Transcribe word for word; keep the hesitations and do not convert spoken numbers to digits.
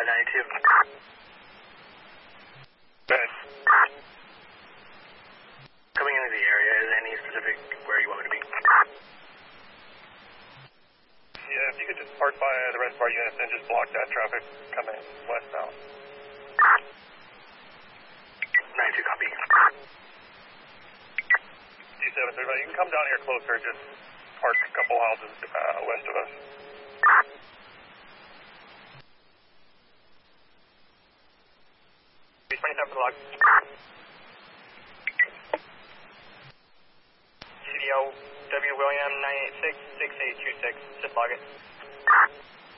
five ninety-two. Good. Coming into the area, is there any specific where you want me to be? Yeah, if you could just park by the rest of our units and just block that traffic coming westbound. ninety-two, copy. D seven thirty-five, you can come down here closer, just park a couple houses uh, west of us. twenty-seven log. C D O W William nine eight six six eight two six. Just log it.